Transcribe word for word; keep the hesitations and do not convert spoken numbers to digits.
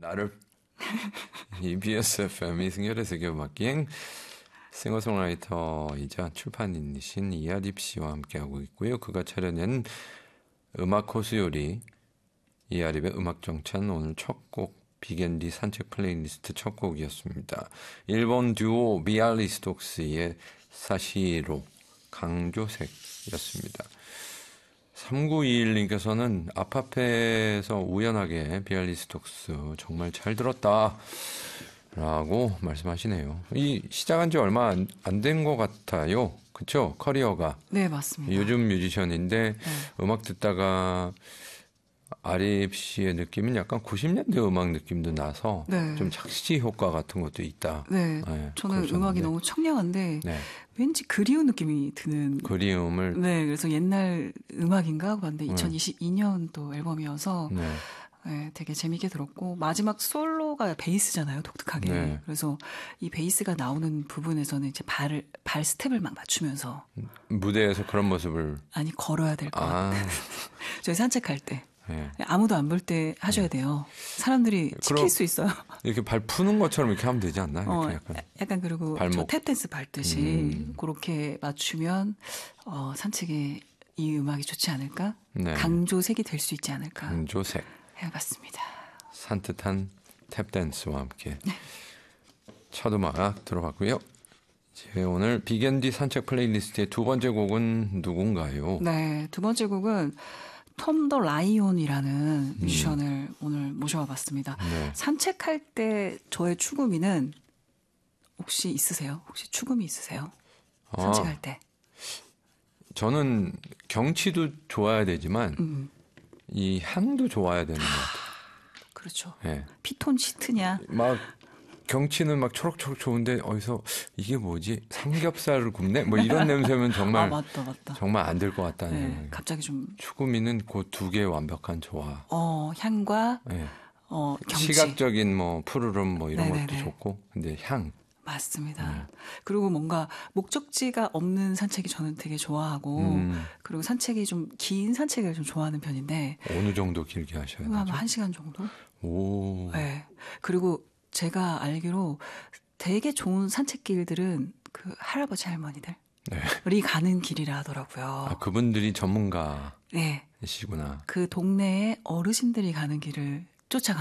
나를 이비에스 에프엠 이승열의 세계음악기행 싱어송라이터이자 출판인이신 이하립 씨와 함께하고 있고요. 그가 차려낸 음악 호수요리 이하립의 음악정찬 오늘 첫 곡 빅앤디 산책 플레이리스트 첫 곡이었습니다. 일본 듀오 비알리스톡스의 사시로 강조색이었습니다. 삼구이일님께서는 아파트에서 우연하게 비알리스톡스 정말 잘 들었다 라고 말씀하시네요. 이 시작한 지 얼마 안 된 것 같아요. 그렇죠? 커리어가. 네, 맞습니다. 요즘 뮤지션인데 네. 음악 듣다가 아립 씨의 느낌은 약간 구십 년대 음악 느낌도 나서 네. 좀 착시 효과 같은 것도 있다. 네, 네, 저는 그러셨는데. 음악이 너무 청량한데 네. 왠지 그리운 느낌이 드는. 그리움을. 네, 그래서 옛날 음악인가 하고 봤는데 네. 이천이십이 년도 앨범이어서 네. 네, 되게 재밌게 들었고 마지막 솔로가 베이스잖아요, 독특하게. 네. 그래서 이 베이스가 나오는 부분에서는 이제 발을 발 스텝을 막 맞추면서 무대에서 그런 모습을. 아니 걸어야 될 것 같아요. 아, 저희 산책할 때. 네. 아무도 안 볼 때 하셔야 돼요. 사람들이 그럼- 지킬 수 있어요. 이렇게 발 푸는 것처럼 이렇게 하면 되지 않나? 이렇게 어, 약간. 약간 그리고 발목. 저 탭댄스 밟듯이 음. 그렇게 맞추면 어, 산책에 이 음악이 좋지 않을까? 네. 강조색이 될 수 있지 않을까? 강조색. 해봤습니다. 산뜻한 탭댄스와 함께 첫 음악 들어봤고요. 이제 오늘 빅앤디 산책 플레이리스트의 두 번째 곡은 누군가요? 네, 두 번째 곡은 톰 더 라이온이라는 뮤지션을 오늘 모셔와봤습니다. 네. 산책할 때 저의 추구미는 혹시 있으세요? 혹시 추구미 있으세요? 산책할 때. 저는 경치도 좋아야 되지만 음, 이 향도 좋아야 되는 것 같아요. 그렇죠. 네. 피톤 시트냐? 막 경치는 막 초록초록 좋은데 어디서 이게 뭐지? 삼겹살을 굽네? 뭐 이런 냄새면 정말 아, 맞다, 맞다. 정말 안 될 것 같다는 네, 생각이. 갑자기 좀 추구미는 그 두 개의 완벽한 조화. 어, 향과 네. 어, 경치. 시각적인 뭐 푸르름 뭐 이런 네네네. 것도 좋고, 근데 향. 맞습니다. 네. 그리고 뭔가 목적지가 없는 산책이 저는 되게 좋아하고 음, 그리고 산책이 좀 긴 산책을 좀 좋아하는 편인데 어느 정도 길게 하셔야 한 되죠? 한 시간 정도? 오. 네. 그리고 제가 알기로 되게 좋은 산책길들은 그 할아버지 할머니들이 네. 가는 길이라 하더라고요. 아, 그분들이 전문가이시구나. 네. 그 동네에 어르신들이 가는 길을 쫓아가